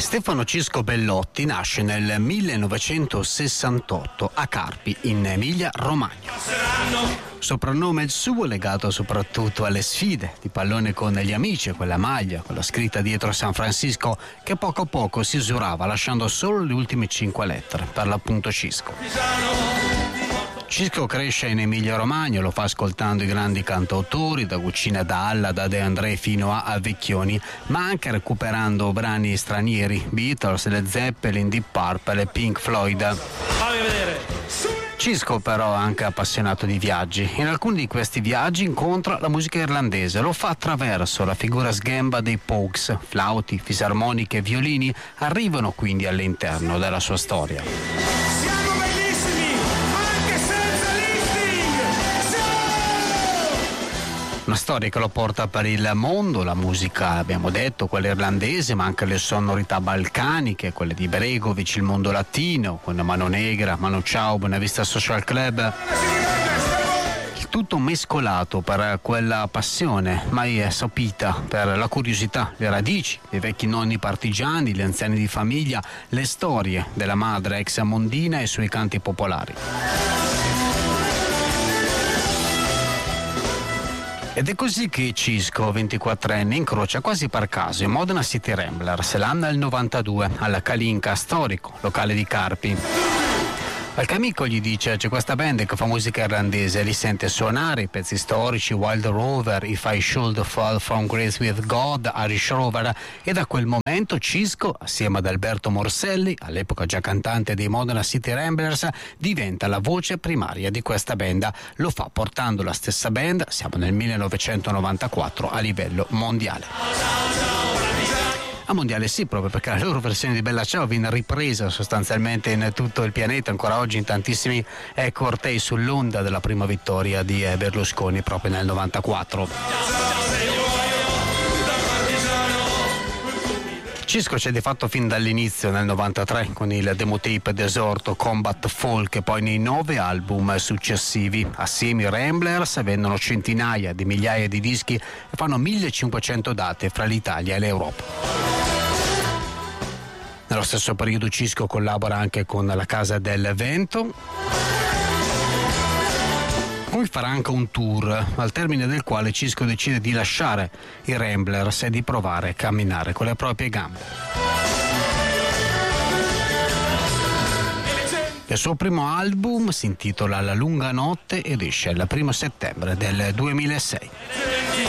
Stefano Cisco Bellotti nasce nel 1968 a Carpi, in Emilia-Romagna. Soprannome il suo legato soprattutto alle sfide di pallone con gli amici, quella maglia, quella scritta dietro San Francisco, che poco a poco si usurava, lasciando solo le ultime 5 lettere, per l'appunto Cisco. Cisco cresce in Emilia-Romagna, lo fa ascoltando i grandi cantautori, da Guccina Dalla, da De André fino a Vecchioni, ma anche recuperando brani stranieri, Beatles, Led Zeppelin, Deep Purple e Pink Floyd. Cisco però è anche appassionato di viaggi. In alcuni di questi viaggi incontra la musica irlandese, lo fa attraverso la figura sghemba dei Pogues. Flauti, fisarmoniche e violini arrivano quindi all'interno della sua storia. Una storia che lo porta per il mondo, la musica, abbiamo detto, quella irlandese, ma anche le sonorità balcaniche, quelle di Bregovic, il mondo latino, con Mano Negra, Manu Chao, Buena Vista Social Club. Il tutto mescolato per quella passione mai sopita, per la curiosità, le radici dei vecchi nonni partigiani, gli anziani di famiglia, le storie della madre ex mondina e i suoi canti popolari. Ed è così che Cisco, 24enne, incrocia quasi per caso i Modena City Ramblers, l'anno è il 92, alla Kalinka, storico locale di Carpi. Qualche amico gli dice: c'è questa band che fa musica irlandese, li sente suonare i pezzi storici, Wild Rover, If I Should Fall From Grace With God, Irish Rover, e da quel momento Cisco, assieme ad Alberto Morselli, all'epoca già cantante dei Modena City Ramblers, diventa la voce primaria di questa band. Lo fa portando la stessa band, siamo nel 1994, a livello mondiale. A mondiale sì, proprio perché la loro versione di Bella Ciao viene ripresa sostanzialmente in tutto il pianeta, ancora oggi in tantissimi cortei, sull'onda della prima vittoria di Berlusconi proprio nel 94. Cisco c'è di fatto fin dall'inizio nel 93 con il demo tape d'esorto Combat Folk e poi nei 9 album successivi. Assieme i Ramblers vendono centinaia di migliaia di dischi e fanno 1500 date fra l'Italia e l'Europa. Nello stesso periodo Cisco collabora anche con la Casa del Vento. Poi farà anche un tour, al termine del quale Cisco decide di lasciare i Ramblers e di provare a camminare con le proprie gambe. Il suo primo album si intitola La lunga notte ed esce il 1 settembre del 2006.